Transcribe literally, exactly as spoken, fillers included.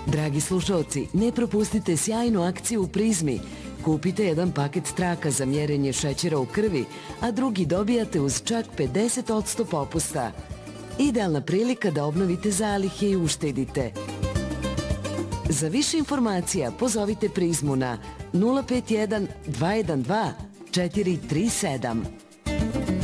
Dragi slušalci, ne propustite sjajnu akciju u Prizmi. Kupite jedan paket traka za mjerenje šećera u krvi, a drugi dobijate uz čak pedeset posto popusta. Idealna prilika da obnovite zalihe i uštedite. Za više informacija pozovite Prizmu na nula pet jedan dva jedan dva četiri tri sedam.